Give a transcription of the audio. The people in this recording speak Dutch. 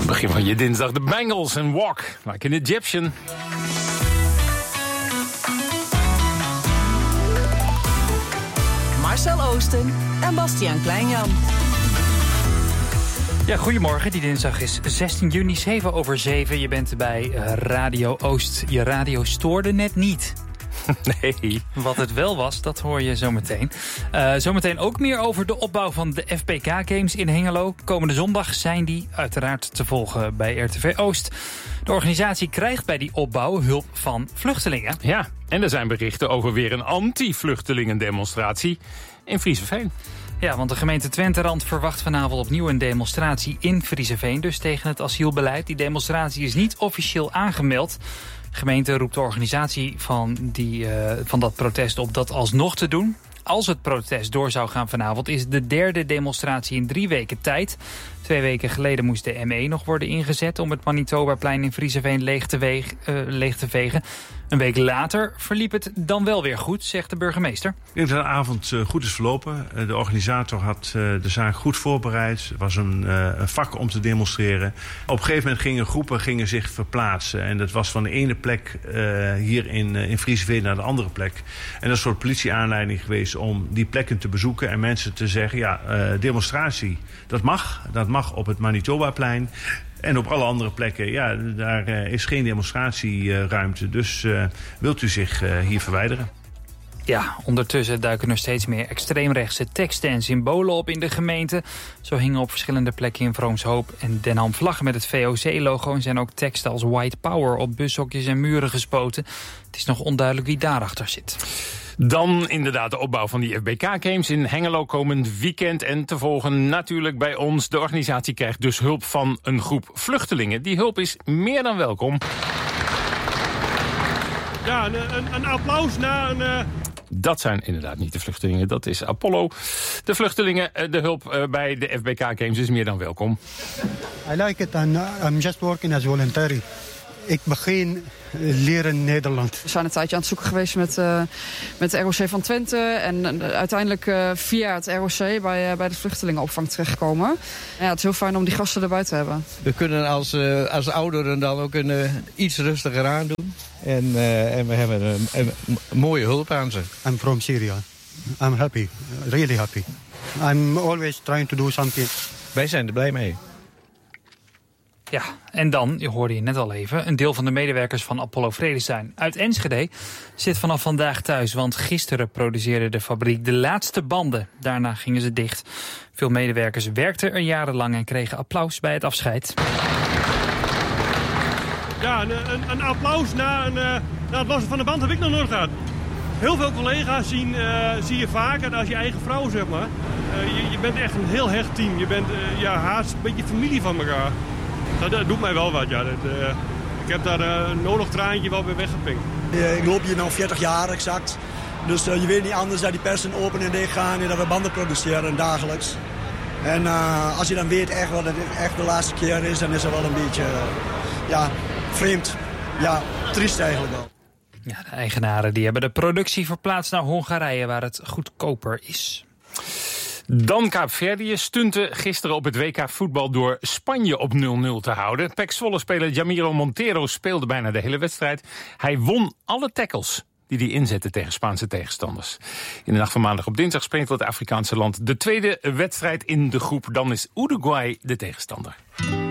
het begin van je dinsdag de Bengals en Walk Like an Egyptian. Marcel Oosten en Bastiaan Kleinjan. Ja, goedemorgen. Die dinsdag is 16 juni, 7:07. Je bent bij Radio Oost. Je radio stoorde net niet. Nee. Wat het wel was, dat hoor je zometeen. Zometeen ook meer over de opbouw van de FBK Games in Hengelo. Komende zondag zijn die uiteraard te volgen bij RTV Oost. De organisatie krijgt bij die opbouw hulp van vluchtelingen. Ja, en er zijn berichten over weer een anti-vluchtelingendemonstratie in Frieseveen. Ja, want de gemeente Twenterand verwacht vanavond opnieuw een demonstratie in Frieseveen. Dus tegen het asielbeleid. Die demonstratie is niet officieel aangemeld. De gemeente roept de organisatie van dat protest op dat alsnog te doen. Als het protest door zou gaan vanavond is de derde demonstratie in 3 weken tijd. 2 weken geleden moest de ME nog worden ingezet om het Manitobaplein in Frieseveen leeg te vegen. Een week later verliep het dan wel weer goed, zegt de burgemeester. Ik denk dat de avond goed is verlopen. De organisator had de zaak goed voorbereid. Er was een vak om te demonstreren. Op een gegeven moment gingen groepen zich verplaatsen. En dat was van de ene plek hier in Frieseveen naar de andere plek. En dat is voor de politie aanleiding geweest om die plekken te bezoeken. En mensen te zeggen, ja, demonstratie, dat mag. Dat mag op het Manitobaplein. En op alle andere plekken, ja, daar is geen demonstratieruimte. Dus wilt u zich hier verwijderen? Ja, ondertussen duiken er steeds meer extreemrechtse teksten en symbolen op in de gemeente. Zo hingen op verschillende plekken in Vroomshoop en Den Ham vlaggen met het VOC-logo. En zijn ook teksten als White Power op bushokjes en muren gespoten. Het is nog onduidelijk wie daarachter zit. Dan inderdaad de opbouw van die FBK Games in Hengelo komend weekend. En te volgen natuurlijk bij ons. De organisatie krijgt dus hulp van een groep vluchtelingen. Die hulp is meer dan welkom. Ja, een applaus naar een... Dat zijn inderdaad niet de vluchtelingen, dat is Apollo. De vluchtelingen, de hulp bij de FBK Games is meer dan welkom. I like it and I'm just working as voluntary. Ik begin leren Nederland. We zijn een tijdje aan het zoeken geweest met de ROC van Twente. En uiteindelijk via het ROC bij de vluchtelingenopvang terechtgekomen. Ja, het is heel fijn om die gasten erbij te hebben. We kunnen als ouderen dan ook iets rustiger aandoen. En we hebben een mooie hulp aan ze. I'm from Syria. I'm happy, really happy. I'm always trying to do something. Wij zijn er blij mee. Ja, en dan, je hoorde je net al even, een deel van de medewerkers van Apollo Vredestein uit Enschede zit vanaf vandaag thuis, want gisteren produceerde de fabriek de laatste banden. Daarna gingen ze dicht. Veel medewerkers werkten er jarenlang en kregen applaus bij het afscheid. Ja, een applaus naar het lossen van de band heb ik nog nooit gehad. Heel veel collega's zie je vaker als je eigen vrouw, zeg maar. Je bent echt een heel hecht team. Je bent haast een beetje familie van elkaar. Dat doet mij wel wat, ja. Ik heb daar een nodig traantje wel weer weggepinkt. Ik loop hier nu 40 jaar exact. Dus je weet niet anders dat die persen open en dicht gaan en dat we banden produceren dagelijks. En als je dan weet echt dat het echt de laatste keer is, dan is het wel een beetje vreemd. Ja, triest eigenlijk wel. Ja, de eigenaren die hebben de productie verplaatst naar Hongarije, waar het goedkoper is. Dan Kaapverdië stunte gisteren op het WK voetbal door Spanje op 0-0 te houden. PEC Zwolle-speler Jamiro Montero speelde bijna de hele wedstrijd. Hij won alle tackles die hij inzette tegen Spaanse tegenstanders. In de nacht van maandag op dinsdag speelt het Afrikaanse land de tweede wedstrijd in de groep. Dan is Uruguay de tegenstander.